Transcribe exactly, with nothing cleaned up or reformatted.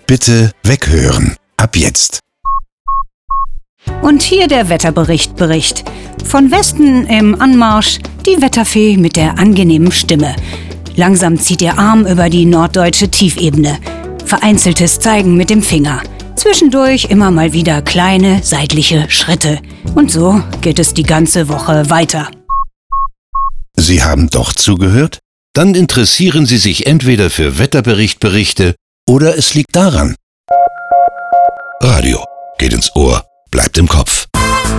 Bitte weghören. Ab jetzt. Und hier der Wetterbericht-Bericht. Von Westen im Anmarsch die Wetterfee mit der angenehmen Stimme. Langsam zieht ihr Arm über die norddeutsche Tiefebene. Vereinzeltes Zeigen mit dem Finger. Zwischendurch immer mal wieder kleine seitliche Schritte. Und so geht es die ganze Woche weiter. Sie haben doch zugehört? Dann interessieren Sie sich entweder für Wetterbericht-Berichte oder es liegt daran. Radio geht ins Ohr, bleibt im Kopf.